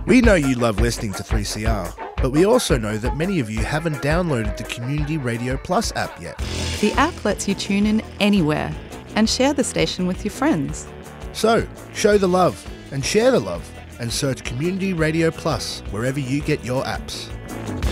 We know you love listening to 3CR, but we also know that many of you haven't downloaded the Community Radio Plus app yet. The app lets you tune in anywhere and share the station with your friends. So, show the love and share the love and search Community Radio Plus wherever you get your apps.